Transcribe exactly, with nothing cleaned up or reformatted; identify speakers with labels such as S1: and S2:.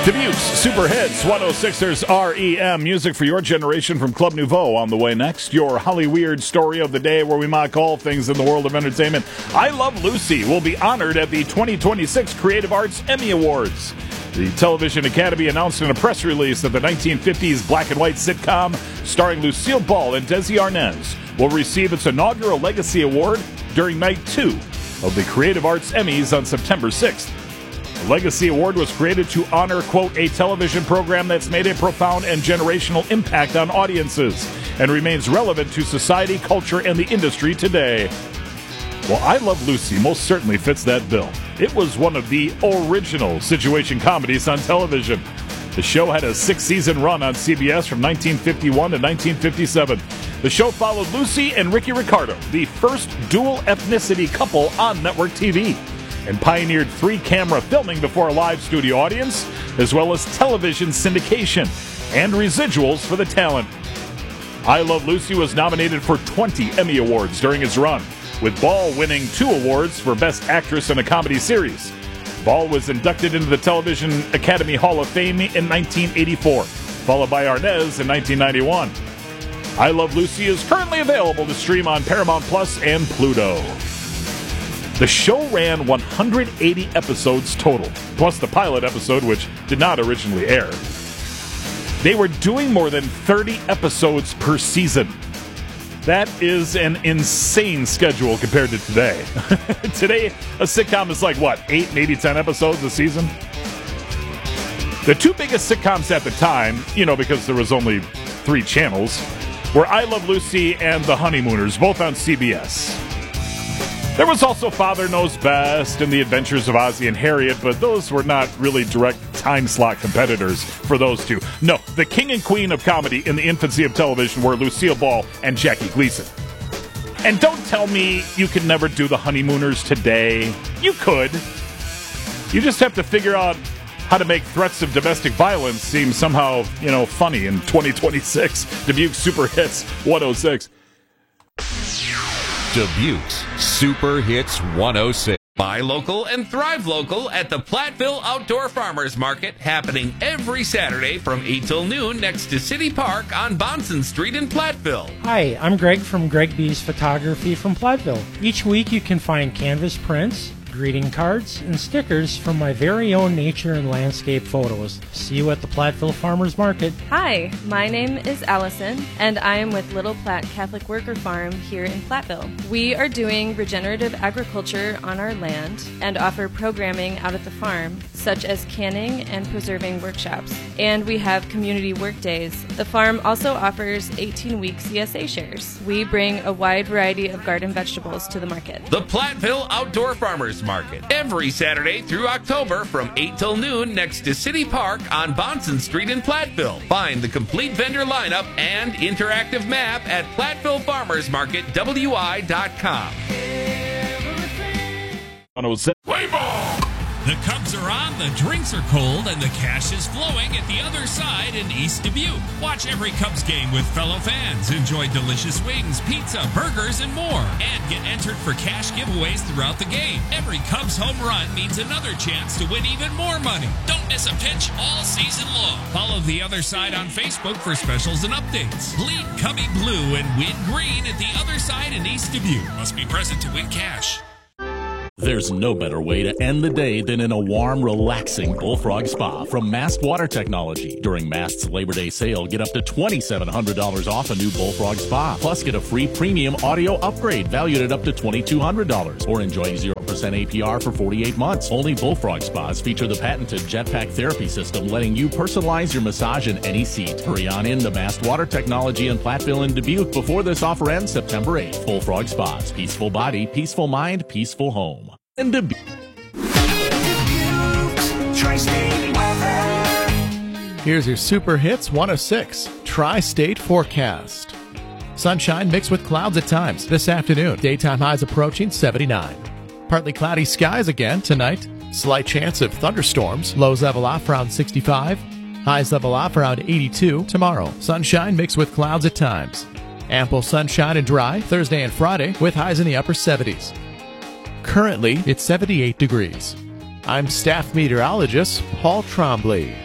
S1: Dubuque's Super Hits, one oh sixers R E M. Music for your generation from Club Nouveau on the way next. Your Hollyweird story of the day where we mock all things in the world of entertainment. I Love Lucy will be honored at the twenty twenty-six Creative Arts Emmy Awards. The Television Academy announced in a press release that the nineteen fifties black and white sitcom starring Lucille Ball and Desi Arnaz will receive its inaugural Legacy Award during night two of the Creative Arts Emmys on September sixth. The Legacy Award was created to honor, quote, a television program that's made a profound and generational impact on audiences and remains relevant to society, culture, and the industry today. Well, I Love Lucy most certainly fits that bill. It was one of the original situation comedies on television. The show had a six-season run on C B S from nineteen fifty-one to nineteen fifty-seven. The show followed Lucy and Ricky Ricardo, the first dual ethnicity couple on network T V, and pioneered three-camera filming before a live studio audience, as well as television syndication and residuals for the talent. I Love Lucy was nominated for twenty Emmy Awards during its run, with Ball winning two awards for Best Actress in a Comedy Series. Ball was inducted into the Television Academy Hall of Fame in nineteen eighty-four, followed by Arnaz in nineteen ninety-one. I Love Lucy is currently available to stream on Paramount Plus and Pluto. The show ran one hundred eighty episodes total, plus the pilot episode, which did not originally air. They were doing more than thirty episodes per season. That is an insane schedule compared to today. Today, a sitcom is like, what, eight, maybe ten episodes a season? The two biggest sitcoms at the time, you know, because there was only three channels, were I Love Lucy and The Honeymooners, both on C B S. There was also Father Knows Best and The Adventures of Ozzie and Harriet, but those were not really direct time slot competitors for those two. No, the king and queen of comedy in the infancy of television were Lucille Ball and Jackie Gleason. And don't tell me you could never do The Honeymooners today. You could. You just have to figure out how to make threats of domestic violence seem somehow, you know, funny in twenty twenty-six. Dubuque Super Hits one oh six.
S2: Dubuque's Super Hits one oh six. Buy local and thrive local at the Platteville Outdoor Farmers Market, happening every Saturday from eight till noon next to City Park on Bonson Street in Platteville.
S3: Hi, I'm Greg from Greg B's Photography from Platteville. Each week you can find canvas prints, greeting cards, and stickers from my very own nature and landscape photos. See you at the Platteville Farmers Market.
S4: Hi, my name is Allison, and I am with Little Platte Catholic Worker Farm here in Platteville. We are doing regenerative agriculture on our land and offer programming out at the farm, such as canning and preserving workshops. And we have community work days. The farm also offers eighteen-week C S A shares. We bring a wide variety of garden vegetables to the market.
S2: The Platteville Outdoor Farmers Market, every Saturday through October from eight till noon next to City Park on Bonson Street in Platteville. Find the complete vendor lineup and interactive map at Platteville Farmers Market W I dot com.
S1: Play ball!
S5: The Cubs are on, the drinks are cold, and the cash is flowing at the other side in East Dubuque. Watch every Cubs game with fellow fans. Enjoy delicious wings, pizza, burgers, and more. And get entered for cash giveaways throughout the game. Every Cubs home run means another chance to win even more money. Don't miss a pitch all season long. Follow The Other Side on Facebook for specials and updates. Bleed Cubby Blue and win green at The Other Side in East Dubuque. Must be present to win cash.
S6: There's no better way to end the day than in a warm, relaxing Bullfrog Spa from Mast Water Technology. During Mast's Labor Day sale, get up to twenty-seven hundred dollars off a new Bullfrog Spa. Plus, get a free premium audio upgrade valued at up to twenty-two hundred dollars. Or enjoy zero percent A P R for forty-eight months. Only Bullfrog Spas feature the patented Jetpack therapy system, letting you personalize your massage in any seat. Hurry on in to Mast Water Technology in Platteville and Dubuque before this offer ends September eighth. Bullfrog Spas. Peaceful body, peaceful mind, peaceful home. In Dubuque.
S7: Here's your Super Hits one oh six Tri-State Forecast. Sunshine mixed with clouds at times this afternoon. Daytime highs approaching seventy-nine. Partly cloudy skies again tonight. Slight chance of thunderstorms. Lows level off around sixty-five. Highs level off around eighty-two tomorrow. Sunshine mixed with clouds at times. Ample sunshine and dry Thursday and Friday with highs in the upper seventies. Currently, it's seventy-eight degrees. I'm staff meteorologist Paul Trombley.